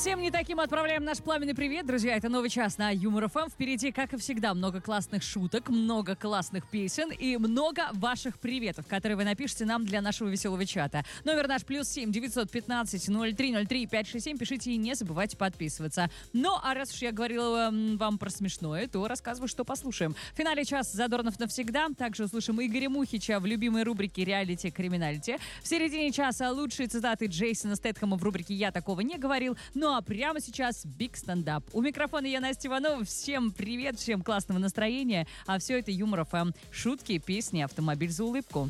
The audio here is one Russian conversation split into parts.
Всем не таким отправляем наш пламенный привет, друзья. Это новый час на Юмор ФМ. Впереди, как и всегда, много классных шуток, много классных песен и много ваших приветов, которые вы напишите нам для нашего веселого чата. Номер наш +7 915 0303 567. Пишите и не забывайте подписываться. Ну, а раз уж я говорила вам про смешное, то рассказываю, что послушаем. В финале час Задорнов навсегда. Также услышим Игоря Мухича в любимой рубрике «Реалити Криминалити». В середине часа лучшие цитаты Джейсона Стэтхэма в рубрике «Я такого не говорил». Ну а прямо сейчас Биг Стендап. У микрофона я, Настя Иванова. Всем привет, всем классного настроения. А все это Юмор ФМ. Шутки, песни, автомобиль за улыбку.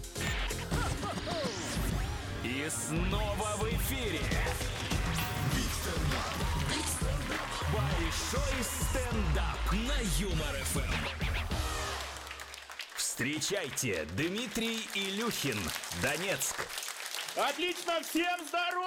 И снова в эфире большой стендап на Юмор ФМ. Встречайте, Дмитрий Илюхин, Донецк. Отлично, всем здорово!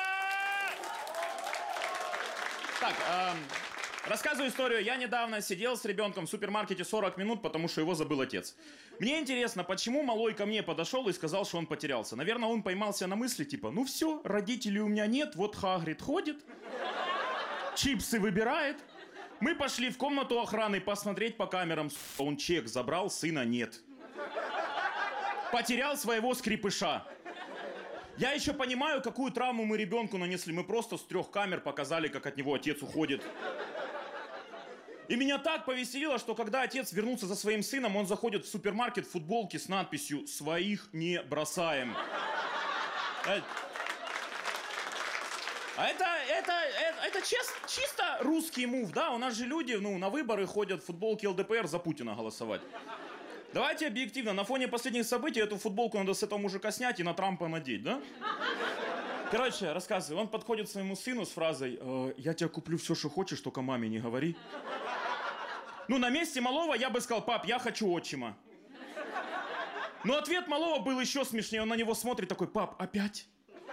Так, рассказываю историю. Я недавно сидел с ребенком в супермаркете 40 минут, потому что его забыл отец. Мне интересно, почему малой ко мне подошел и сказал, что он потерялся. Наверное, он поймался на мысли, типа, ну все, родителей у меня нет, вот Хагрид ходит, чипсы выбирает. Мы пошли в комнату охраны посмотреть по камерам. Он чек забрал, сына нет. Потерял своего скрипыша. Я еще понимаю, какую травму мы ребенку нанесли. Мы просто с 3 камер показали, как от него отец уходит. И меня так повеселило, что когда отец вернулся за своим сыном, он заходит в супермаркет в футболке с надписью «Своих не бросаем». А это чисто русский мув, да? У нас же люди, на выборы ходят в футболке ЛДПР за Путина голосовать. Давайте объективно, на фоне последних событий эту футболку надо с этого мужика снять и на Трампа надеть, да? Короче, рассказываю. Он подходит к своему сыну с фразой «Я тебе куплю все, что хочешь, только маме не говори». Ну, на месте малого я бы сказал: «Пап, я хочу отчима». Но ответ малого был еще смешнее. Он на него смотрит такой: «Пап, опять?»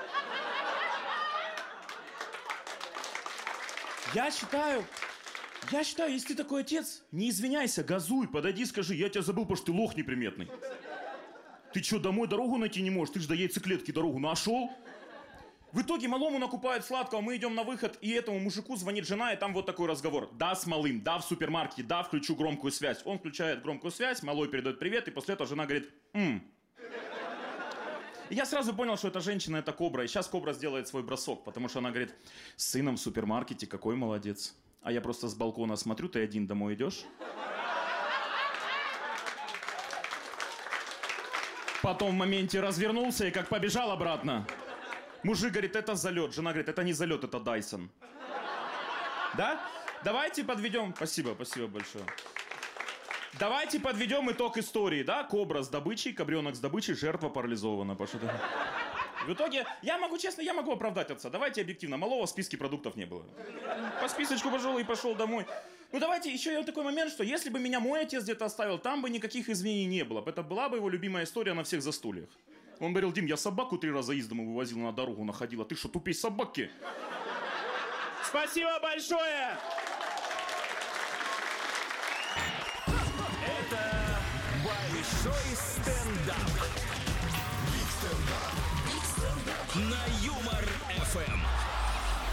Я считаю, если ты такой отец, не извиняйся, газуй, подойди, скажи: «Я тебя забыл, потому что ты лох неприметный». Ты что, домой дорогу найти не можешь? Ты же до яйцеклетки дорогу нашел. В итоге малому накупают сладкого, мы идем на выход, и этому мужику звонит жена, и там вот такой разговор. Да, с малым, да, в супермаркете, да, включу громкую связь. Он включает громкую связь, малой передает привет, и после этого жена говорит: И я сразу понял, что эта женщина — это кобра. И сейчас кобра сделает свой бросок, потому что она говорит: с сыном в супермаркете, какой молодец. А я просто с балкона смотрю, ты один домой идешь. Потом в моменте развернулся и как побежал обратно. Мужик говорит: это залет. Жена говорит: это не залет, это Дайсон. Да? Давайте подведем... Спасибо большое. Давайте подведем итог истории, да? Кобра с добычей, кобренок с добычей, жертва парализована. В итоге, я могу оправдать отца. Давайте объективно. Малого в списке продуктов не было. По списочку пошел и пошел домой. Ну давайте еще и такой момент, что если бы меня мой отец где-то оставил, там бы никаких извинений не было. Это была бы его любимая история на всех застольях. Он говорил: Дим, я собаку 3 раза из дома вывозил, на дорогу находила. Ты что, тупей собаки? Спасибо большое! Это большой стендап. На Юмор ФМ.